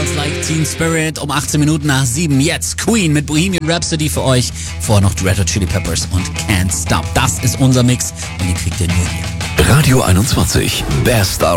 Smells Like Teen Spirit um 18 Minuten nach 7. Jetzt Queen mit Bohemian Rhapsody für euch. Vorher noch die Red Hot Chili Peppers und Can't Stop. Das ist unser Mix und den kriegt ihr nur hier. Radio 21, Best